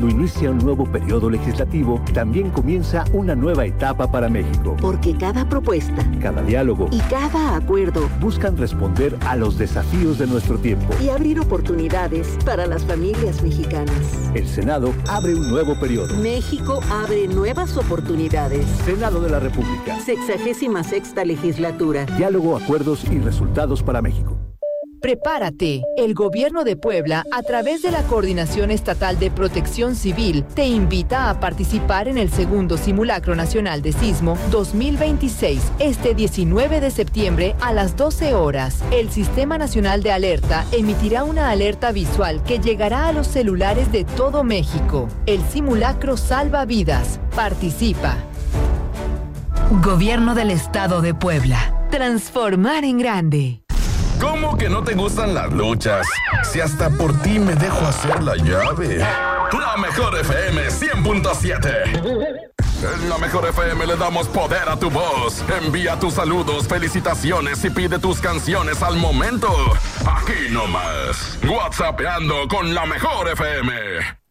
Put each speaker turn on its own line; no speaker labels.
Cuando inicia un nuevo periodo legislativo, también comienza una nueva etapa para México.
Porque cada propuesta,
cada diálogo
y cada acuerdo
buscan responder a los desafíos de nuestro tiempo
y abrir oportunidades para las familias mexicanas.
El Senado abre un nuevo periodo.
México abre nuevas oportunidades.
Senado de la República.
66ª legislatura.
Diálogo, acuerdos y resultados para México.
Prepárate. El Gobierno de Puebla, a través de la Coordinación Estatal de Protección Civil, te invita a participar en el segundo Simulacro Nacional de Sismo 2026, este 19 de septiembre a las 12 horas. El Sistema Nacional de Alerta emitirá una alerta visual que llegará a los celulares de todo México. El simulacro salva vidas. Participa. Gobierno del Estado de Puebla. Transformar en grande.
¿Cómo que no te gustan las luchas? Si hasta por ti me dejo hacer la llave. La Mejor FM 100.7. En La Mejor FM le damos poder a tu voz. Envía tus saludos, felicitaciones y pide tus canciones al momento. Aquí nomás. WhatsAppeando con La Mejor FM.